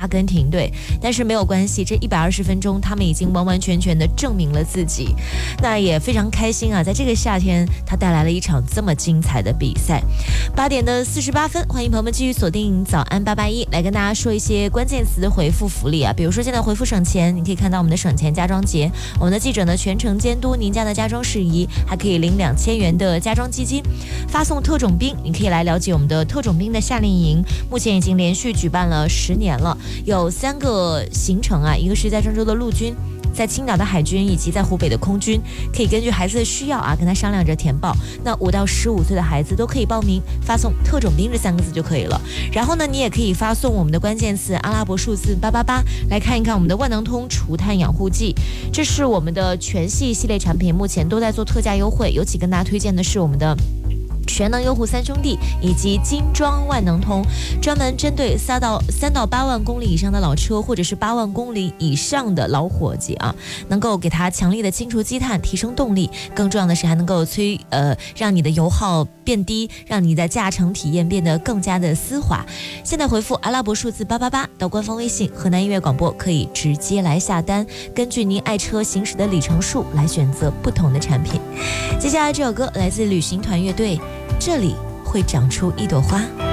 阿根廷队，但是没有关系，这120分钟他们已经完完全全的证明了自己。那也非常开心啊，在这个夏天他带来了一场这么精彩的比赛。8点的48分，欢迎朋友们继续锁定早安881，来跟大家说一些关键词的回复福利啊，比如说现在回复省钱，你可以看到我们的省钱家装节，我们的记者呢全程监督您家的家装事宜，还可以领2000元的家装基金，发送特种兵，你可以来了解我们的特种兵的夏令营，目前已经连续举办了10年了，有3个行程啊，一个是在郑州的陆军，在青岛的海军以及在湖北的空军，可以根据孩子的需要啊，跟他商量着填报。那5到15岁的孩子都可以报名，发送特种兵这3个字就可以了。然后呢，你也可以发送我们的关键词阿拉伯数字888，来看一看我们的万能通除碳养护剂，这是我们的全系列产品，目前都在做特价优惠，尤其跟大家推荐的是我们的全能优护3兄弟以及精装万能通，专门针对3到8万公里以上的老车，或者是8万公里以上的老伙计啊，能够给它强力的清除积碳，提升动力。更重要的是，还能够让你的油耗变低，让你的驾乘体验变得更加的丝滑。现在回复阿拉伯数字888到官方微信河南音乐广播，可以直接来下单，根据您爱车行驶的里程数来选择不同的产品。接下来这首歌来自旅行团乐队，这里会长出一朵花。